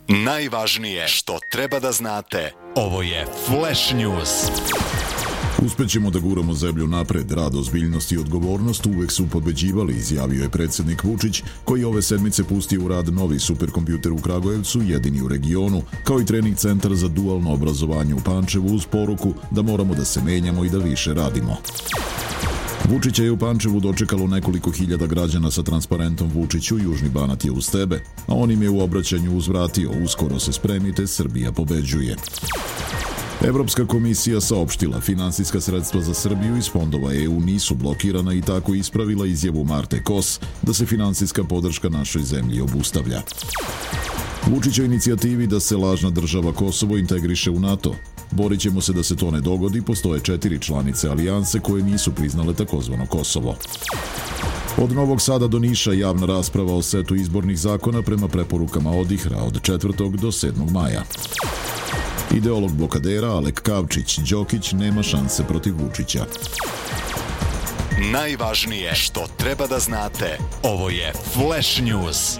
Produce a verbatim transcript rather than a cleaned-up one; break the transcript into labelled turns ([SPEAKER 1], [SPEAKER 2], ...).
[SPEAKER 1] Najvažnije što treba da znate, ovo je Flash News.
[SPEAKER 2] Uspećemo da guramo zemlju napred, rad, ozbiljnost i odgovornost uvek su pobeđivali, izjavio je predsjednik Vučić, koji ove sedmice pustio u rad novi superkompjuter u Kragujevcu, jedini u regionu, kao i trening centar za dualno obrazovanje u Pančevu uz poruku da moramo da se menjamo i da više radimo. Vučića je u Pančevu dočekalo nekoliko hiljada građana sa transparentom Vučiću, Južni Banat je uz tebe, a on im je u obraćanju uzvratio, uskoro se spremite, Srbija pobeđuje. Evropska komisija saopštila finansijska sredstva za Srbiju iz fondova E U nisu blokirana i tako ispravila izjavu Marte Kos da se finansijska podrška našoj zemlji obustavlja. Vučić o inicijativi da se lažna država Kosovo integriše u NATO. Borit ćemo se da se to ne dogodi, postoje četiri članice alijanse koje nisu priznale takozvano Kosovo. Od Novog Sada do Niša javna rasprava o setu izbornih zakona prema preporukama Odihra od četvrtog do sedmog maja. Ideolog blokadera Alek Kavčić, Đokić nema šanse protiv Vučića.
[SPEAKER 1] Najvažnije što treba da znate, ovo je Flash News.